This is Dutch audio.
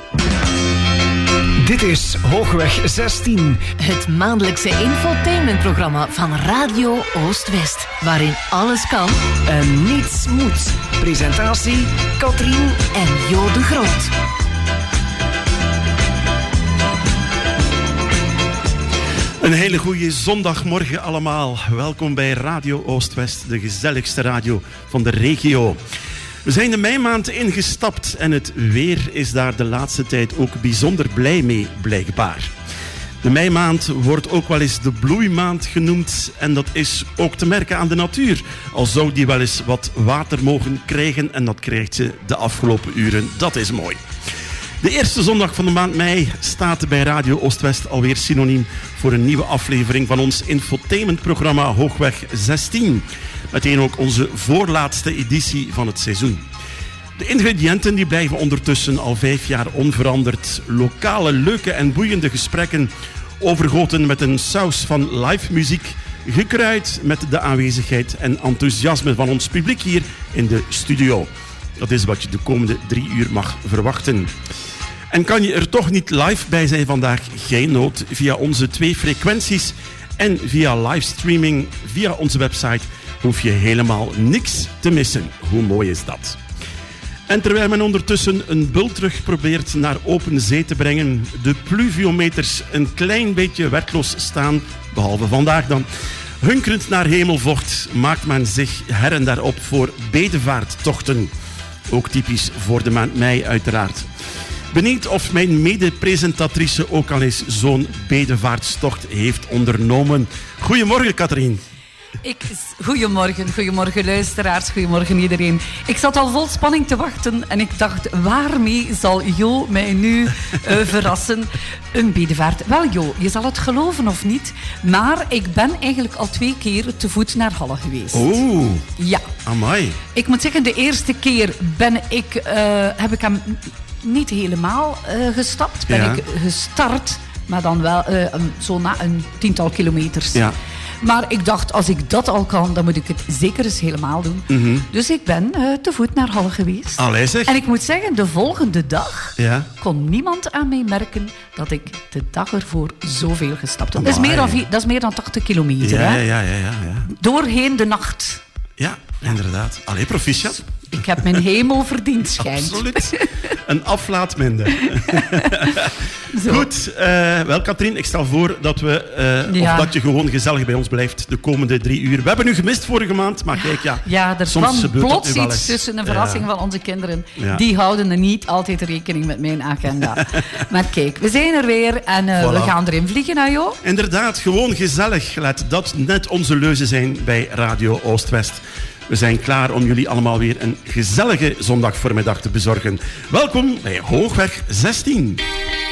Dit is Hoogweg 16. Het maandelijkse infotainmentprogramma van Radio Oost-West. Waarin alles kan En niets moet. Presentatie Katrien en Jo de Groot. Een hele goede zondagmorgen allemaal. Welkom bij Radio Oost-West, de gezelligste radio van de regio. We zijn de meimaand ingestapt en het weer is daar de laatste tijd ook bijzonder blij mee, blijkbaar. De meimaand wordt ook wel eens de bloeimaand genoemd en dat is ook te merken aan de natuur. Al zou die wel eens wat water mogen krijgen en dat krijgt ze de afgelopen uren. Dat is mooi. De eerste zondag van de maand mei staat bij Radio Oost-West alweer synoniem voor een nieuwe aflevering van ons infotainmentprogramma Hoogweg 16. Meteen ook onze voorlaatste editie van het seizoen. De ingrediënten die blijven ondertussen al 5 jaar onveranderd. Lokale, leuke en boeiende gesprekken, overgoten met een saus van live muziek, gekruid met de aanwezigheid en enthousiasme van ons publiek hier in de studio. Dat is wat je de komende 3 uur mag verwachten. En kan je er toch niet live bij zijn vandaag? Geen nood. Via onze 2 frequenties en via livestreaming via onze website hoef je helemaal niks te missen. Hoe mooi is dat? En terwijl men ondertussen een bultrug probeert naar open zee te brengen, de pluviometers een klein beetje werkloos staan, behalve vandaag dan, hunkerend naar hemelvocht, maakt men zich her en daar op voor bedevaarttochten. Ook typisch voor de maand mei uiteraard. Benieuwd of mijn mede-presentatrice ook al eens zo'n bedevaartstocht heeft ondernomen. Goedemorgen, Katrien. Goedemorgen luisteraars, goedemorgen iedereen. Ik zat al vol spanning te wachten en ik dacht, waarmee zal Jo mij nu verrassen? Een bedevaart. Wel Jo, je zal het geloven of niet, maar ik ben eigenlijk al 2 keer te voet naar Halle geweest. Oeh, ja. Amai. Ik moet zeggen, de eerste keer heb ik hem niet helemaal gestapt. Ben ik gestart, maar dan wel zo na een 10-tal kilometers. Ja. Maar ik dacht, als ik dat al kan, dan moet ik het zeker eens helemaal doen. Mm-hmm. Dus ik ben te voet naar Halle geweest. Allee, zeg. En ik moet zeggen, de volgende dag kon niemand aan mij merken dat ik de dag ervoor zoveel gestapt heb. Dat is meer dan 80 kilometer. Ja. Doorheen de nacht. Ja, inderdaad. Allee, proficiat. Ik heb mijn hemel verdiend, schijnt. Absoluut. Een aflaatminder. Goed, wel Katrien, ik stel voor dat of dat je gewoon gezellig bij ons blijft de komende 3 uur. We hebben u gemist vorige maand, maar kijk, er kwam plots iets tussen een verrassing van onze kinderen. Ja. Die houden er niet altijd rekening met mijn agenda. Maar kijk, we zijn er weer en we gaan erin vliegen, Jo. Inderdaad, gewoon gezellig. Laat dat net onze leuze zijn bij Radio Oost-West. We zijn klaar om jullie allemaal weer een gezellige zondagvoormiddag te bezorgen. Welkom bij Hoogweg 16.